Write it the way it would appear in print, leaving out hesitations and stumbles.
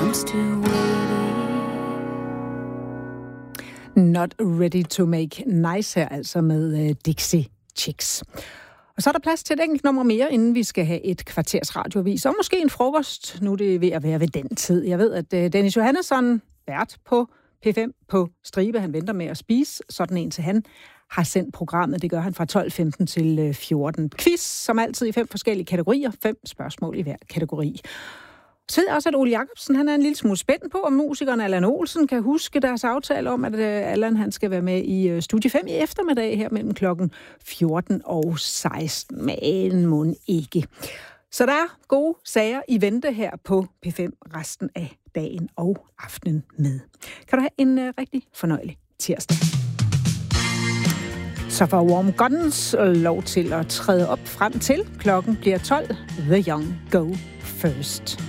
still waiting. Not ready to make nice her, altså med Dixie Chicks. Og så er der plads til et enkelt nummer mere, inden vi skal have et kvarters radioavis, og måske en frokost. Nu er det ved at være ved den tid. Jeg ved, at Dennis Johannesson, vært på P5 på Stribe, han venter med at spise. Sådan en til han har sendt programmet. Det gør han fra 12.15 til 14. Quiz, som altid i 5 forskellige kategorier. 5 spørgsmål i hver kategori. Så ved jeg også, at Ole Jacobsen, han er en lille smule spændt på, om musikeren Allan Olsen kan huske deres aftale om, at Allan han skal være med i Studie 5 i eftermiddag her mellem klokken 14 og 16. Men mon ikke. Så der er gode sager i vente her på P5 resten af dagen og aftenen med. Kan du have en rigtig fornøjelig tirsdag. Så får Warm Guns lov til at træde op frem til klokken bliver 12. The Young Go First.